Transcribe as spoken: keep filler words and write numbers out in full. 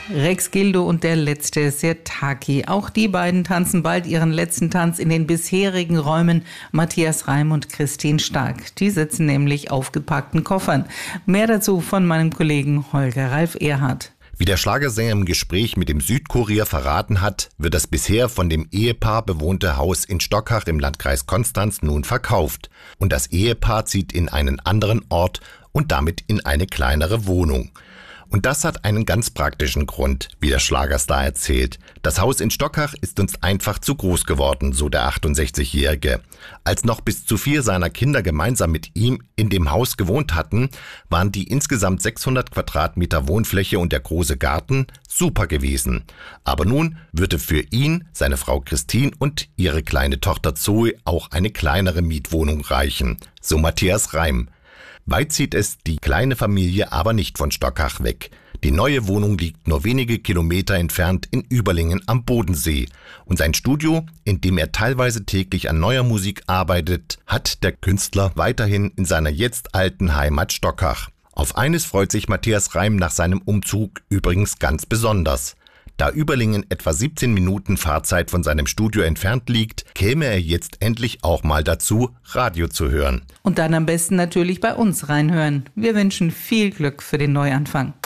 Rex Gildo und der letzte Sirtaki. Auch die beiden tanzen bald ihren letzten Tanz in den bisherigen Räumen. Matthias Reim und Christine Stark. Die sitzen nämlich auf gepackten Koffern. Mehr dazu von meinem Kollegen Holger Ralf Erhardt. Wie der Schlagersänger im Gespräch mit dem Südkurier verraten hat, wird das bisher von dem Ehepaar bewohnte Haus in Stockach im Landkreis Konstanz nun verkauft. Und das Ehepaar zieht in einen anderen Ort und damit in eine kleinere Wohnung. Und das hat einen ganz praktischen Grund, wie der Schlagerstar erzählt. Das Haus in Stockach ist uns einfach zu groß geworden, so der achtundsechzigjährige. Als noch bis zu vier seiner Kinder gemeinsam mit ihm in dem Haus gewohnt hatten, waren die insgesamt sechshundert Quadratmeter Wohnfläche und der große Garten super gewesen. Aber nun würde für ihn, seine Frau Christine und ihre kleine Tochter Zoe auch eine kleinere Mietwohnung reichen, so Matthias Reim. Weit zieht es die kleine Familie aber nicht von Stockach weg. Die neue Wohnung liegt nur wenige Kilometer entfernt in Überlingen am Bodensee. Und sein Studio, in dem er teilweise täglich an neuer Musik arbeitet, hat der Künstler weiterhin in seiner jetzt alten Heimat Stockach. Auf eines freut sich Matthias Reim nach seinem Umzug übrigens ganz besonders. Da Überlingen etwa siebzehn Minuten Fahrzeit von seinem Studio entfernt liegt, käme er jetzt endlich auch mal dazu, Radio zu hören. Und dann am besten natürlich bei uns reinhören. Wir wünschen viel Glück für den Neuanfang.